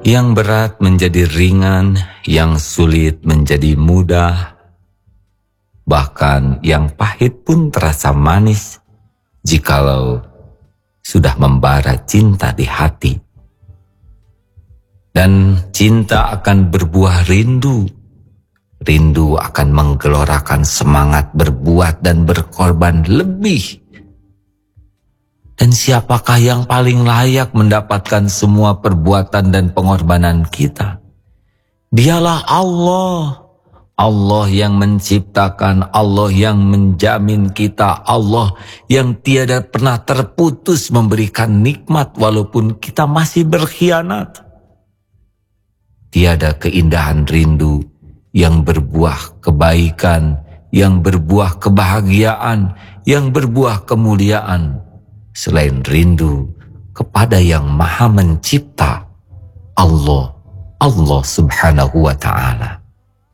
Yang berat menjadi ringan, yang sulit menjadi mudah. Bahkan yang pahit pun terasa manis jikalau sudah membara cinta di hati. Dan cinta akan berbuah rindu. Rindu akan menggelorakan semangat berbuat dan berkorban lebih. Dan siapakah yang paling layak mendapatkan semua perbuatan dan pengorbanan kita? Dialah Allah. Allah yang menciptakan, Allah yang menjamin kita, Allah yang tiada pernah terputus memberikan nikmat walaupun kita masih berkhianat. Tiada keindahan rindu yang berbuah kebaikan, yang berbuah kebahagiaan, yang berbuah kemuliaan selain rindu kepada yang Maha Mencipta, Allah Subhanahu wa Ta'ala.